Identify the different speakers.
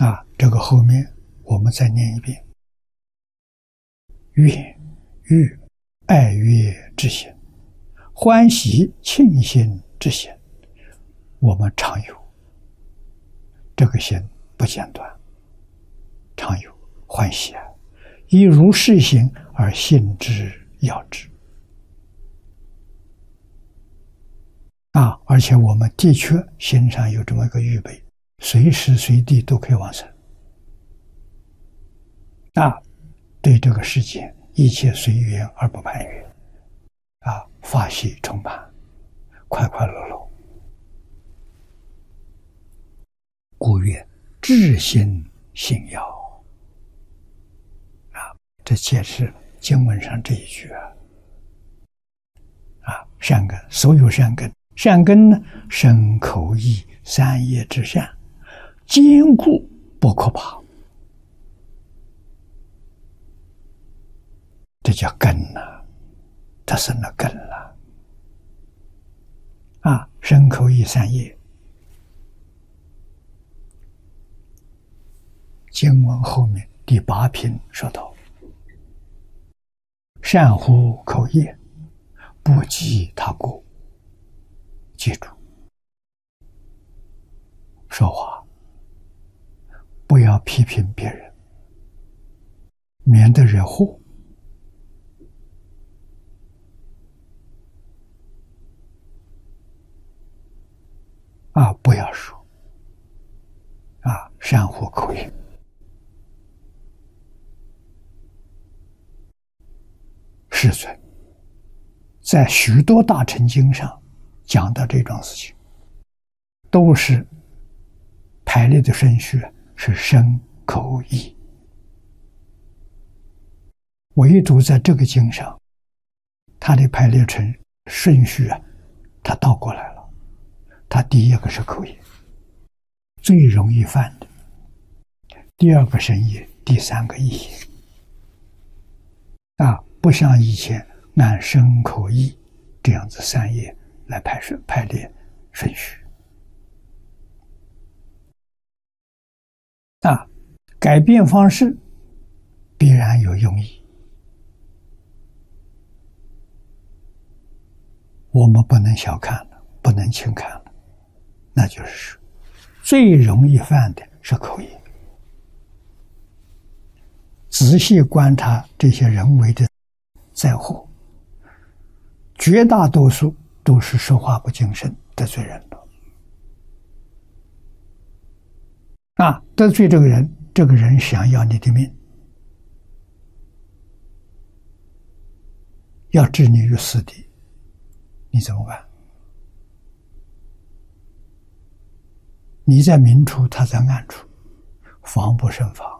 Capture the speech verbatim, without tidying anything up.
Speaker 1: 啊，这个后面我们再念一遍：愿欲爱乐之心，欢喜庆幸之心，我们常有。这个心不间断，常有欢喜啊，以如是心而信之要之啊！而且我们的确心上有这么一个预备，随时随地都可以往生啊！对这个世界一切随缘而不攀缘啊，法喜充满，快快乐乐。故曰至心信要啊，这解释经文上这一句啊。啊，善根，所有善根，善根呢，身口意三业之善，坚固不可怕，这叫根呐、啊，它生了根了啊，身口意三业。经文后面第八品说道：善乎口业，不及他过。记住，说话不要批评别人，免得惹祸。啊，不要说啊，善乎口业。世尊在许多大乘经上讲到这种事情，都是排列的顺序是身口意，唯独在这个经上，它的排列成顺序啊，它倒过来了。它第一个是口业，最容易犯的；第二个身业，第三个意业。啊，不像以前按身口意这样子三业来排顺排列顺序。啊，改变方式必然有用意，我们不能小看了，不能轻看了。那就是最容易犯的是口业。仔细观察这些人为的灾祸，绝大多数都是说话不谨慎，得罪人了。啊，得罪这个人，这个人想要你的命，要置你于死地，你怎么办？你在明处，他在暗处，防不胜防。